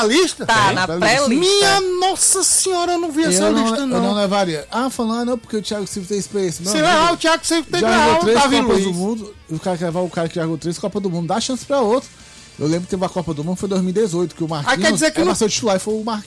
na lista? Tá, na pré-lista. Minha nossa senhora, eu não vi essa lista, não. Eu não levaria. Falando, não, porque o Thiago Silva tem experiência. Se levar o Thiago Silva tem que já levar jogou o 3 Davi Copas Luiz. do Mundo. O cara quer levar o cara que jogou 3 Copas do Mundo. Dá chance pra outro. Eu lembro que teve a Copa do Mundo, foi 2018, que o Marquinhos quer dizer que era não... seu titular e foi o